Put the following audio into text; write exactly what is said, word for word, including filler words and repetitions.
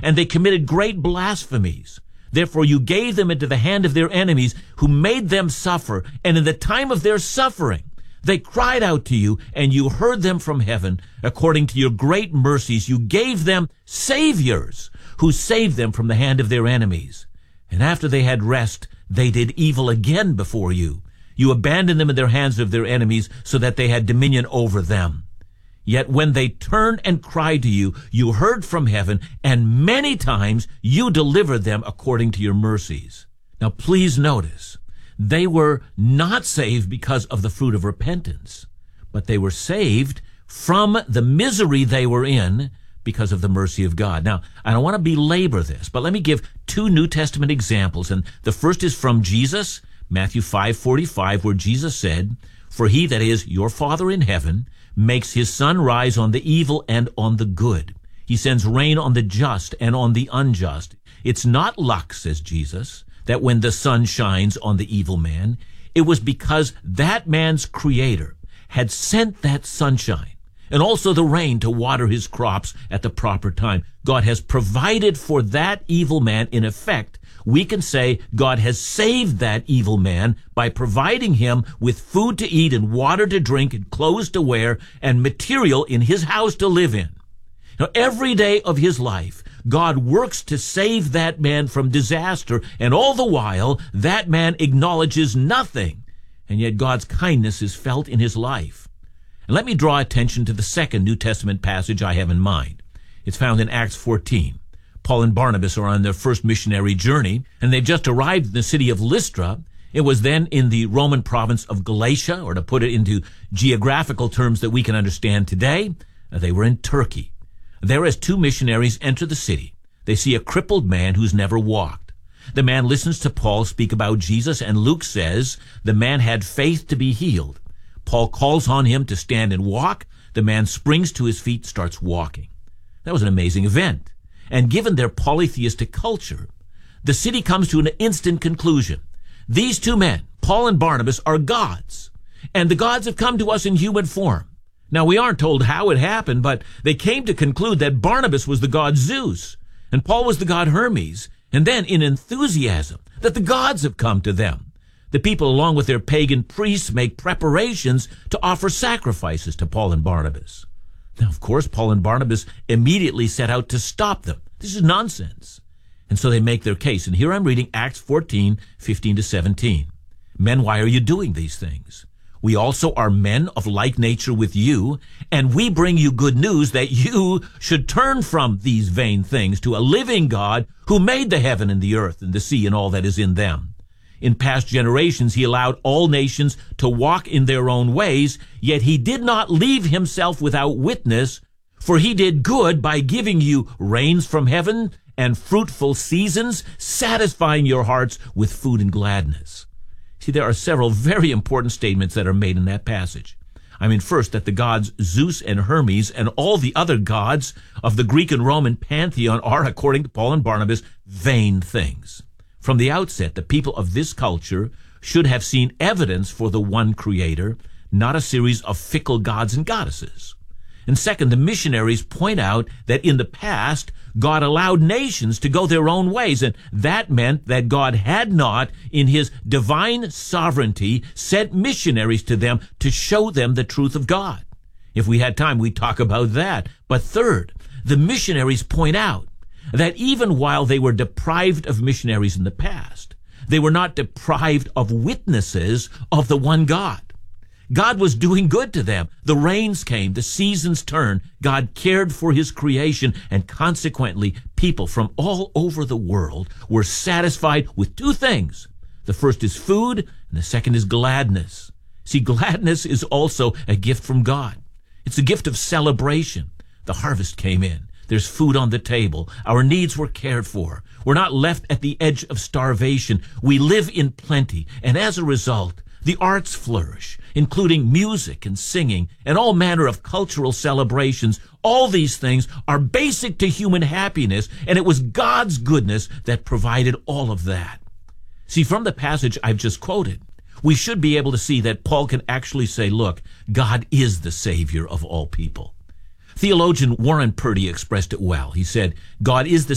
and they committed great blasphemies. Therefore you gave them into the hand of their enemies, who made them suffer. And in the time of their suffering, they cried out to you, and you heard them from heaven. According to your great mercies, you gave them saviors, who saved them from the hand of their enemies. And after they had rest, they did evil again before you. You abandoned them in their hands of their enemies, so that they had dominion over them. Yet when they turned and cried to you, you heard from heaven, and many times you delivered them according to your mercies. Now please notice, they were not saved because of the fruit of repentance, but they were saved from the misery they were in because of the mercy of God. Now, I don't want to belabor this, but let me give two New Testament examples. And the first is from Jesus, Matthew five forty-five, where Jesus said, "For he that is your Father in heaven makes his sun rise on the evil and on the good. He sends rain on the just and on the unjust. It's not luck," says Jesus, "that when the sun shines on the evil man, it was because that man's creator had sent that sunshine and also the rain to water his crops at the proper time. God has provided for that evil man. In effect, we can say God has saved that evil man by providing him with food to eat and water to drink and clothes to wear and material in his house to live in. Now, every day of his life, God works to save that man from disaster, and all the while, that man acknowledges nothing, and yet God's kindness is felt in his life. And let me draw attention to the second New Testament passage I have in mind. It's found in Acts fourteen. Paul and Barnabas are on their first missionary journey, and they've just arrived in the city of Lystra. It was then in the Roman province of Galatia, or to put it into geographical terms that we can understand today, they were in Turkey. There, as two missionaries enter the city, they see a crippled man who's never walked. The man listens to Paul speak about Jesus, and Luke says the man had faith to be healed. Paul calls on him to stand and walk. The man springs to his feet, starts walking. That was an amazing event. And given their polytheistic culture, the city comes to an instant conclusion. These two men, Paul and Barnabas, are gods, and the gods have come to us in human form. Now, we aren't told how it happened, but they came to conclude that Barnabas was the god Zeus, and Paul was the god Hermes, and then, in enthusiasm, that the gods have come to them. The people, along with their pagan priests, make preparations to offer sacrifices to Paul and Barnabas. Now, of course, Paul and Barnabas immediately set out to stop them. This is nonsense. And so they make their case. And here I'm reading Acts fourteen, fifteen to seventeen. "Men, why are you doing these things? We also are men of like nature with you, and we bring you good news that you should turn from these vain things to a living God who made the heaven and the earth and the sea and all that is in them. In past generations, he allowed all nations to walk in their own ways, yet he did not leave himself without witness, for he did good by giving you rains from heaven and fruitful seasons, satisfying your hearts with food and gladness." See, there are several very important statements that are made in that passage. I mean, first, that the gods Zeus and Hermes and all the other gods of the Greek and Roman pantheon are, according to Paul and Barnabas, vain things. From the outset, the people of this culture should have seen evidence for the one creator, not a series of fickle gods and goddesses. And second, the missionaries point out that in the past, God allowed nations to go their own ways, and that meant that God had not, in his divine sovereignty, sent missionaries to them to show them the truth of God. If we had time, we'd talk about that. But third, the missionaries point out that even while they were deprived of missionaries in the past, they were not deprived of witnesses of the one God. God was doing good to them. The rains came, the seasons turned. God cared for his creation, and consequently, people from all over the world were satisfied with two things. The first is food, and the second is gladness. See, gladness is also a gift from God. It's a gift of celebration. The harvest came in. There's food on the table. Our needs were cared for. We're not left at the edge of starvation. We live in plenty, and as a result, the arts flourish, including music and singing and all manner of cultural celebrations. All these things are basic to human happiness, and it was God's goodness that provided all of that. See, from the passage I've just quoted, we should be able to see that Paul can actually say, look, God is the Savior of all people. Theologian Warren Purdy expressed it well. He said, God is the